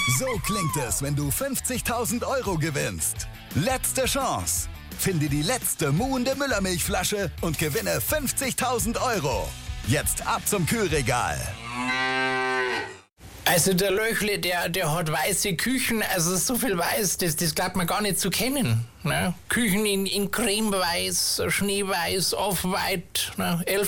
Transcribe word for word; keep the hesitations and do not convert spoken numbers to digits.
So klingt es, wenn du fünfzigtausend Euro gewinnst. Letzte Chance. Finde die letzte muhende Müllermilchflasche und gewinne fünfzigtausend Euro. Jetzt ab zum Kühlregal. Also der Löchle, der, der hat weiße Küchen, also so viel weiß, das, das glaubt man gar nicht zu kennen. Ne? Küchen in, in Cremeweiß, Schneeweiß, Off-White, ne?